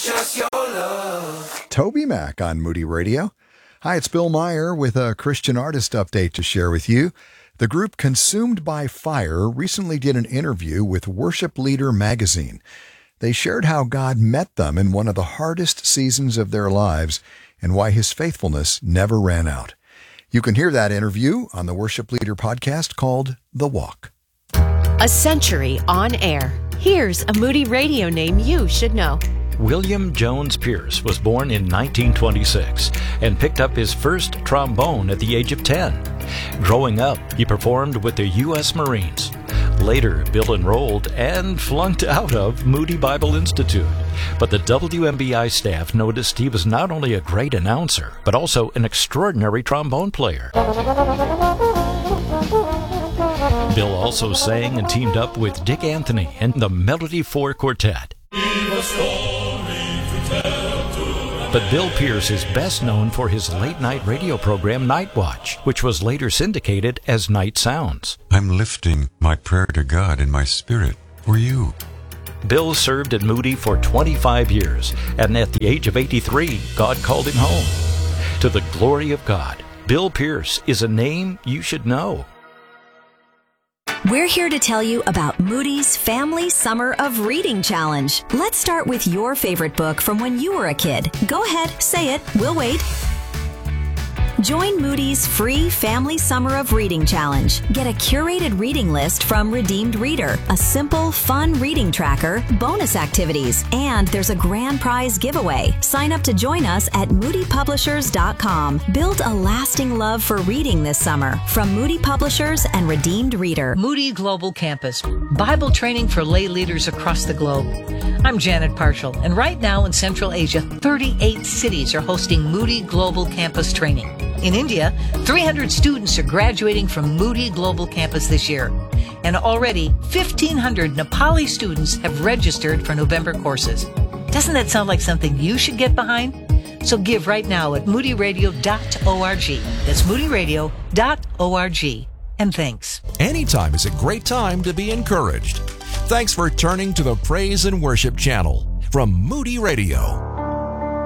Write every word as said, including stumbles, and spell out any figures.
just your love. Toby Mac on Moody Radio. Hi, it's Bill Meyer with a Christian artist update to share with you. The group Consumed by Fire recently did an interview with Worship Leader magazine. They shared how God met them in one of the hardest seasons of their lives and why his faithfulness never ran out. You can hear that interview on the Worship Leader podcast called The Walk. A century on air. Here's a Moody Radio name you should know. William Jones Pierce was born in nineteen twenty-six and picked up his first trombone at the age of ten. Growing up, he performed with the U S Marines. Later, Bill enrolled and flunked out of Moody Bible Institute. But the W M B I staff noticed he was not only a great announcer, but also an extraordinary trombone player. Bill also sang and teamed up with Dick Anthony and the Melody Four Quartet. But Bill Pierce is best known for his late-night radio program Night Watch, which was later syndicated as Night Sounds. I'm lifting my prayer to God in my spirit for you. Bill served at Moody for twenty-five years, and at the age of eighty-three, God called him home. To the glory of God, Bill Pierce is a name you should know. We're here to tell you about Moody's Family Summer of Reading Challenge. Let's start with your favorite book from when you were a kid. Go ahead, say it. We'll wait. Join Moody's free Family Summer of Reading Challenge. Get a curated reading list from Redeemed Reader, a simple, fun reading tracker, bonus activities, and there's a grand prize giveaway. Sign up to join us at moody publishers dot com. Build a lasting love for reading this summer from Moody Publishers and Redeemed Reader. Moody Global Campus, Bible training for lay leaders across the globe. I'm Janet Parshall, and right now in Central Asia, thirty-eight cities are hosting Moody Global Campus training. In India, three hundred students are graduating from Moody Global Campus this year. And already, fifteen hundred Nepali students have registered for November courses. Doesn't that sound like something you should get behind? So give right now at moody radio dot org. That's moody radio dot org. And thanks. Anytime is a great time to be encouraged. Thanks for turning to the Praise and Worship channel from Moody Radio.